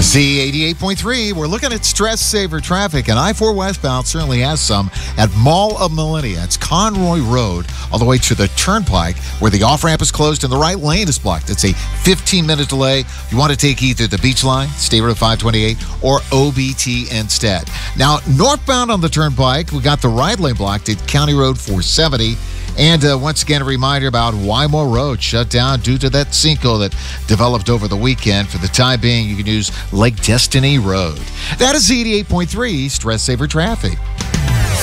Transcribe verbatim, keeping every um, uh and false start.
Z eighty-eight point three, we're looking at stress saver traffic, and I four westbound certainly has some at Mall of Millennia. It's Conroy Road all the way to the Turnpike, where the off-ramp is closed and the right lane is blocked. It's a fifteen-minute delay. You want to take either the Beach Line, State Road five twenty-eight, or O B T instead. Now, northbound on the Turnpike, we got the right lane blocked at County Road four seventy. And uh, once again, a reminder about Wymore Road shut down due to that sinkhole that developed over the weekend. For the time being, you can use Lake Destiny Road. That is Z eighty-eight point three Stress Saver Traffic.